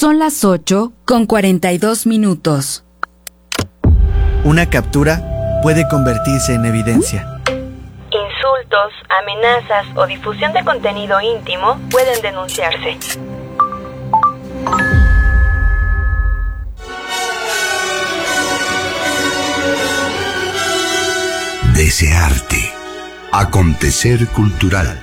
Son las 8:42. Una captura puede convertirse en evidencia. Insultos, amenazas o difusión de contenido íntimo pueden denunciarse. Desearte. Acontecer cultural.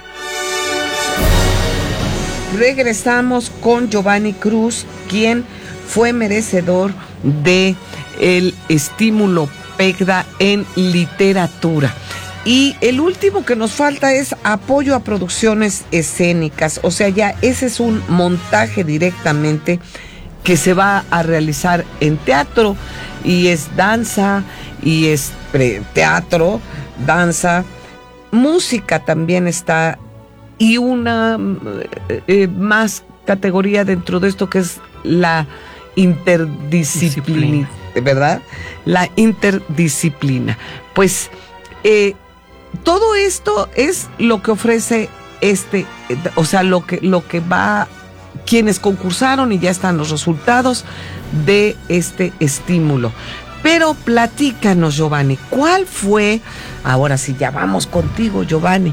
Regresamos con Giovanni Cruz, quien fue merecedor de el estímulo PECDA en literatura. Y el último que nos falta es apoyo a producciones escénicas. O sea, ya ese es un montaje directamente que se va a realizar en teatro, y es danza, y es teatro, danza, música también está, y una más categoría dentro de esto, que es la interdisciplina, ¿verdad? La interdisciplina. Pues todo esto es lo que ofrece o sea, lo que va, quienes concursaron, y ya están los resultados de este estímulo. Pero platícanos, Giovanni, ¿cuál fue? Ahora sí, ya vamos contigo, Giovanni.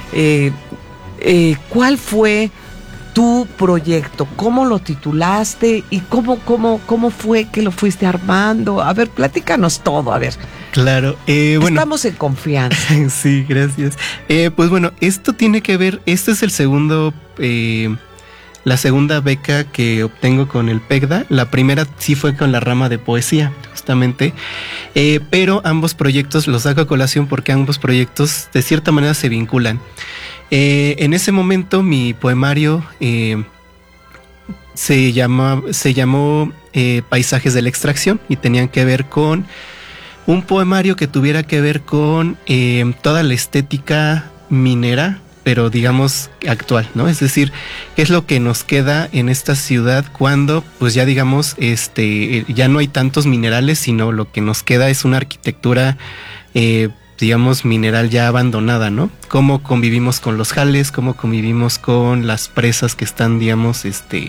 ¿Cuál fue tu proyecto? ¿Cómo lo titulaste? ¿Y cómo fue que lo fuiste armando? A ver, platícanos todo, a ver. Claro, bueno. Estamos en confianza. Sí, gracias. Pues bueno, esto tiene que ver, este es el segundo, la segunda beca que obtengo con el PECDA. La primera sí fue con la rama de poesía, justamente, pero ambos proyectos los saco a colación porque ambos proyectos de cierta manera se vinculan. En ese momento mi poemario se llamó Paisajes de la Extracción, y tenían que ver con un poemario que tuviera que ver con toda la estética minera, pero digamos actual, ¿no? Es decir, ¿qué es lo que nos queda en esta ciudad cuando, pues ya digamos, ya no hay tantos minerales, sino lo que nos queda es una arquitectura, digamos, mineral ya abandonada, ¿no? Cómo convivimos con los jales, cómo convivimos con las presas que están, digamos,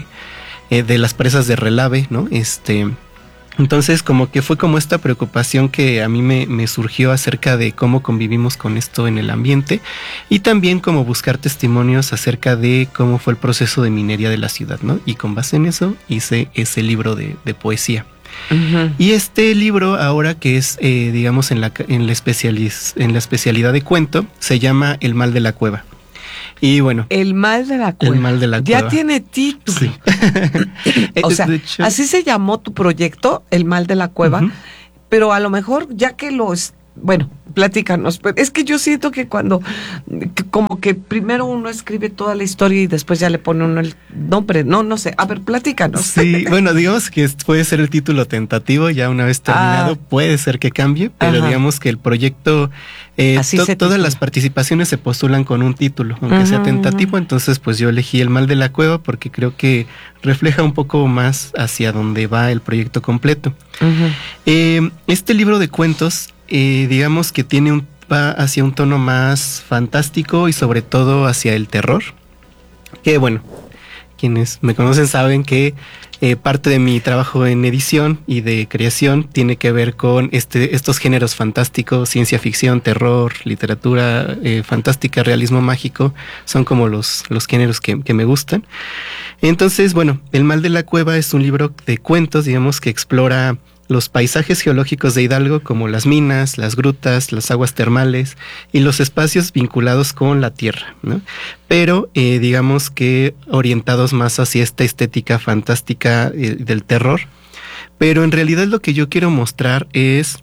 de las presas de relave, ¿no? Entonces, como que fue como esta preocupación que a mí me surgió acerca de cómo convivimos con esto en el ambiente, y también como buscar testimonios acerca de cómo fue el proceso de minería de la ciudad, ¿no? Y con base en eso hice ese libro de poesía. Uh-huh. Y este libro ahora, que es, digamos, en la especialidad de cuento, se llama El mal de la cueva. Y bueno, El mal de la cueva. El mal de la cueva. Ya tiene título. Sí. O sea, hecho, así se llamó tu proyecto, El mal de la cueva. Uh-huh. Pero a lo mejor, ya que bueno, platícanos. Es que yo siento que como que primero uno escribe toda la historia y después ya le pone uno el nombre. No sé. A ver, platícanos. Sí, bueno, digamos que puede ser el título tentativo, ya una vez terminado, puede ser que cambie, pero digamos que el proyecto, todas las participaciones se postulan con un título, aunque sea tentativo. Entonces, pues yo elegí El mal de la cueva porque creo que refleja un poco más hacia dónde va el proyecto completo. Uh-huh. Este libro de cuentos, digamos que va hacia un tono más fantástico y sobre todo hacia el terror, que bueno, quienes me conocen saben que parte de mi trabajo en edición y de creación tiene que ver con estos géneros fantásticos: ciencia ficción, terror, literatura fantástica, realismo mágico, son como los géneros que me gustan. Entonces, bueno, El mal de la cueva es un libro de cuentos, digamos, que explora los paisajes geológicos de Hidalgo, como las minas, las grutas, las aguas termales y los espacios vinculados con la tierra, ¿no? Pero digamos que orientados más hacia esta estética fantástica del terror. Pero en realidad lo que yo quiero mostrar es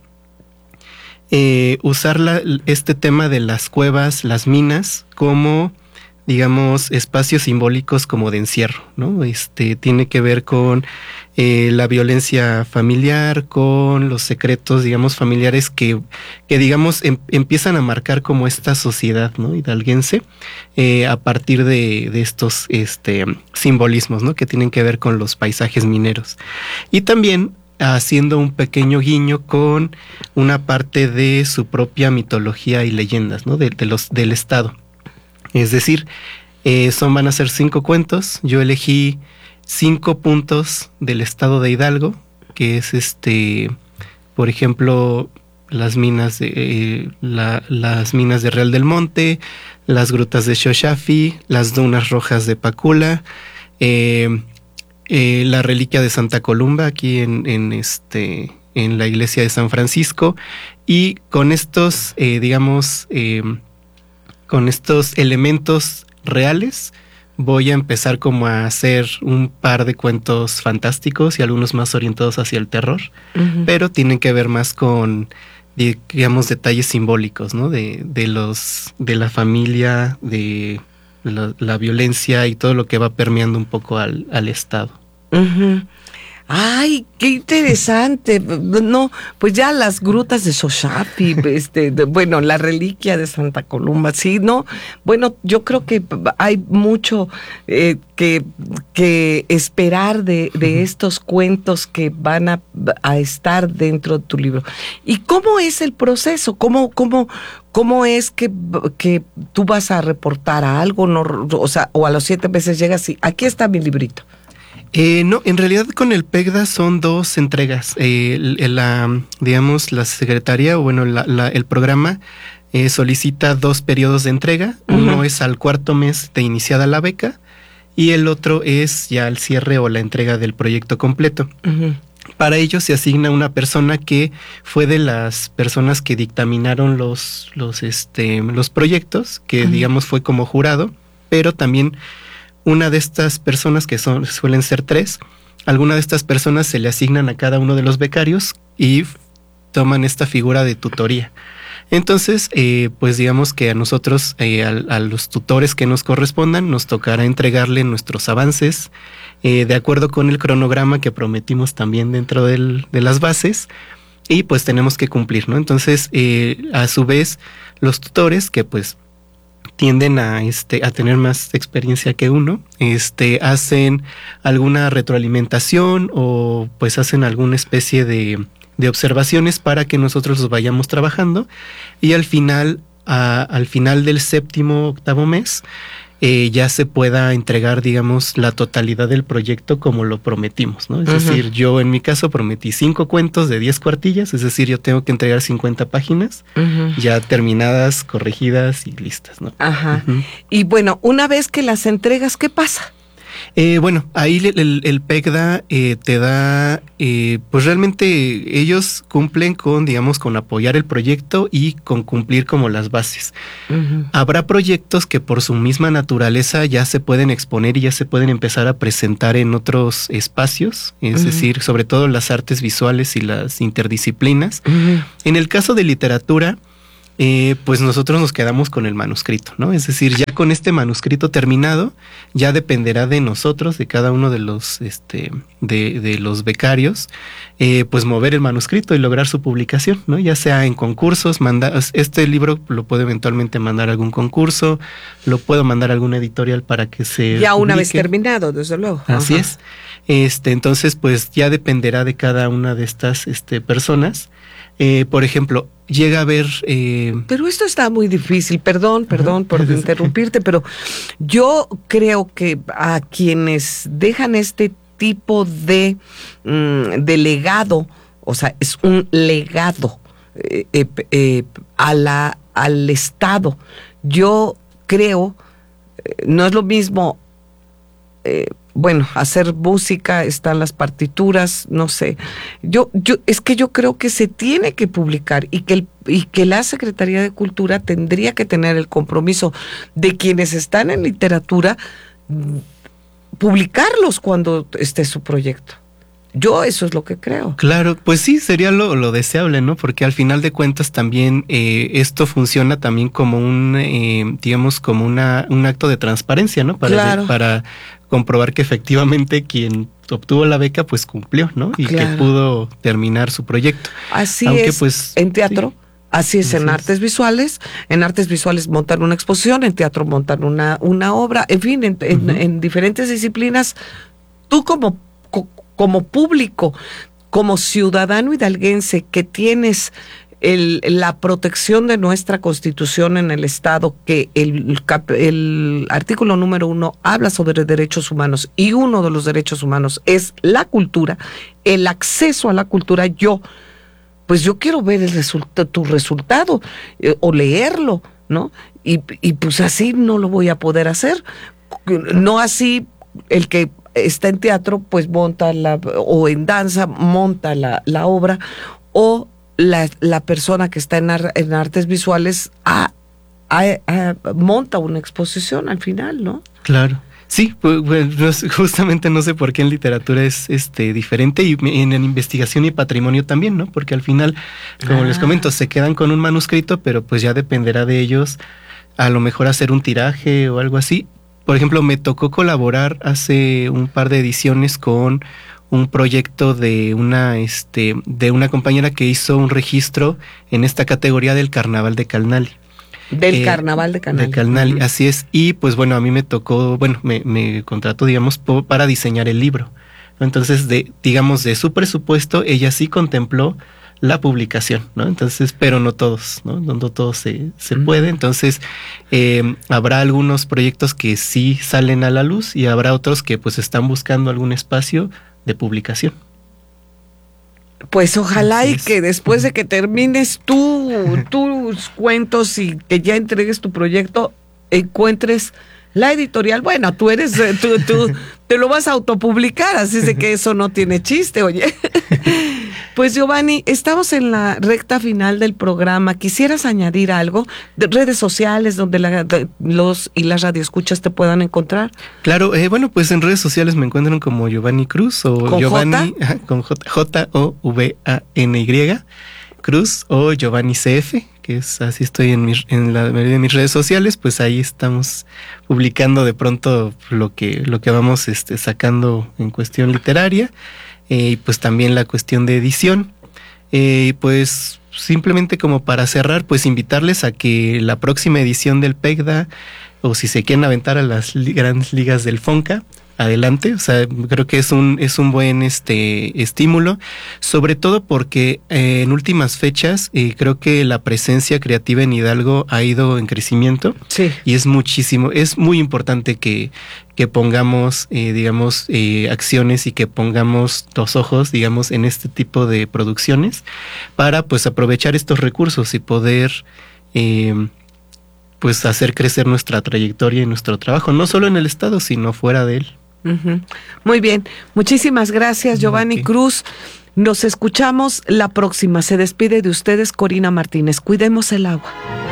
usar este tema de las cuevas, las minas, como, digamos, espacios simbólicos como de encierro, ¿no? Tiene que ver con la violencia familiar, con los secretos, digamos, familiares que digamos, empiezan a marcar como esta sociedad, ¿no?, hidalguense, a partir de estos simbolismos, ¿no?, que tienen que ver con los paisajes mineros. Y también haciendo un pequeño guiño con una parte de su propia mitología y leyendas, ¿no?, del estado. Es decir, van a ser 5 cuentos. Yo elegí 5 puntos del estado de Hidalgo, que es por ejemplo, las minas de Real del Monte, las grutas de Xoxafi, las dunas rojas de Pacula, la reliquia de Santa Columba aquí en la iglesia de San Francisco, y con estos con estos elementos reales voy a empezar como a hacer un par de cuentos fantásticos y algunos más orientados hacia el terror, pero tienen que ver más con, digamos, detalles simbólicos, ¿no? De la familia, de la violencia y todo lo que va permeando un poco al Estado. ¡Ay, qué interesante! No, pues ya las grutas de Xoxafi, bueno, la reliquia de Santa Columba, sí, no. Bueno, yo creo que hay mucho que esperar de estos cuentos que van a estar dentro de tu libro. ¿Y cómo es el proceso? ¿Cómo es que tú vas a reportar a algo? No, o sea, o a los 7 meses llegas y aquí está mi librito. No, en realidad con el PECDA son 2 entregas. La secretaría, o bueno, el programa solicita 2 periodos de entrega. Uno es al 4º mes de iniciada la beca y el otro es ya el cierre o la entrega del proyecto completo. Para ello se asigna una persona que fue de las personas que dictaminaron los proyectos, que digamos fue como jurado, pero también una de estas personas, que suelen ser 3, alguna de estas personas se le asignan a cada uno de los becarios y toman esta figura de tutoría. Entonces, pues digamos que a nosotros, a los tutores que nos correspondan, nos tocará entregarle nuestros avances de acuerdo con el cronograma que prometimos también dentro de las bases, y pues tenemos que cumplir, ¿no? Entonces, a su vez, los tutores, que pues tienden a tener más experiencia que uno, hacen alguna retroalimentación o pues hacen alguna especie de observaciones para que nosotros los vayamos trabajando, y al final del 7º, 8º mes ya se pueda entregar, digamos, la totalidad del proyecto como lo prometimos, ¿no? Es decir, yo en mi caso prometí 5 cuentos de 10 cuartillas, es decir, yo tengo que entregar 50 páginas ya terminadas, corregidas y listas, ¿no? Y bueno, una vez que las entregas, ¿qué pasa? Bueno, ahí el PECDA te da, pues realmente ellos cumplen con, digamos, con apoyar el proyecto y con cumplir como las bases. Habrá proyectos que por su misma naturaleza ya se pueden exponer y ya se pueden empezar a presentar en otros espacios, es decir, sobre todo las artes visuales y las interdisciplinas. En el caso de literatura, pues nosotros nos quedamos con el manuscrito, ¿no? Es decir, ya con este manuscrito terminado, ya dependerá de nosotros, de cada uno de los de los becarios, pues mover el manuscrito y lograr su publicación, ¿no? Ya sea en concursos, este libro lo puedo eventualmente mandar a algún concurso, lo puedo mandar a alguna editorial para que se ya publique. Una vez terminado, desde luego. Así es. Entonces, pues ya dependerá de cada una de estas personas. Por ejemplo, llega a haber... Pero esto está muy difícil, perdón por interrumpirte, pero yo creo que a quienes dejan este tipo de legado, o sea, es un legado al Estado. Yo creo, no es lo mismo... bueno, hacer música, están las partituras, no sé. Yo creo que se tiene que publicar y que la Secretaría de Cultura tendría que tener el compromiso de quienes están en literatura, publicarlos cuando esté su proyecto. Yo eso es lo que creo. Claro, pues sí, sería lo deseable, ¿no? Porque al final de cuentas también esto funciona también como digamos, como un acto de transparencia, ¿no? Para comprobar que efectivamente quien obtuvo la beca pues cumplió, ¿no? Y que pudo terminar su proyecto. Así es, pues, en teatro. Sí. Así es, en artes visuales. En artes visuales montan una exposición, en teatro montan una obra, en fin, en diferentes disciplinas. Tú como público, como ciudadano hidalguense que tienes la protección de nuestra Constitución en el Estado, que el artículo número 1 habla sobre derechos humanos, y uno de los derechos humanos es la cultura, el acceso a la cultura. Yo quiero ver tu resultado, o leerlo, ¿no? Y pues así no lo voy a poder hacer. No así el que está en teatro, pues monta o en danza, monta la obra, o la persona que está en artes visuales monta una exposición al final, ¿no? Claro. Sí, pues, justamente no sé por qué en literatura es diferente, y en investigación y patrimonio también, ¿no? Porque al final, como les comento, se quedan con un manuscrito, pero pues ya dependerá de ellos a lo mejor hacer un tiraje o algo así. Por ejemplo, me tocó colaborar hace un par de ediciones con un proyecto de una compañera que hizo un registro en esta categoría del Carnaval de Calnali. Del Carnaval de Calnali. De Calnali, así es. Y pues bueno, a mí me tocó, me contrató, digamos, para diseñar el libro. Entonces, de su presupuesto, ella sí contempló la publicación, ¿no? Entonces, pero no todos, ¿no? No todos se puede. Entonces, habrá algunos proyectos que sí salen a la luz, y habrá otros que pues están buscando algún espacio de publicación. Pues ojalá y que después de que termines tus cuentos y que ya entregues tu proyecto, encuentres la editorial. Bueno, tú te lo vas a autopublicar, así es de que eso no tiene chiste, oye. Pues Giovanni, estamos en la recta final del programa. ¿Quisieras añadir algo? De redes sociales donde los y las radioescuchas te puedan encontrar. Claro, pues en redes sociales me encuentran como Giovanni Cruz, o ¿con Giovanni J? Con Jovany Cruz, o Giovanni CF, que es así. Estoy en la mayoría de mis redes sociales. Pues ahí estamos publicando de pronto lo que vamos sacando en cuestión literaria. Y pues también la cuestión de edición. Pues simplemente como para cerrar, pues invitarles a que la próxima edición del PECDA, o si se quieren aventar a las grandes ligas del FONCA, adelante. O sea, creo que es un buen estímulo, sobre todo porque en últimas fechas creo que la presencia creativa en Hidalgo ha ido en crecimiento. Sí. Y es muy importante que pongamos, acciones, y que pongamos los ojos, digamos, en este tipo de producciones, para pues aprovechar estos recursos y poder pues hacer crecer nuestra trayectoria y nuestro trabajo, no solo en el estado, sino fuera de él. Uh-huh. Muy bien, muchísimas gracias, Giovanni Cruz. Nos escuchamos la próxima. Se despide de ustedes Corina Martínez. Cuidemos el agua.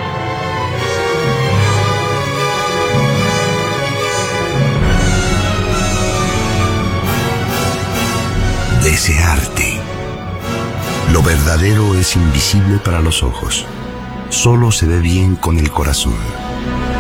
Desearte. Lo verdadero es invisible para los ojos. Solo se ve bien con el corazón.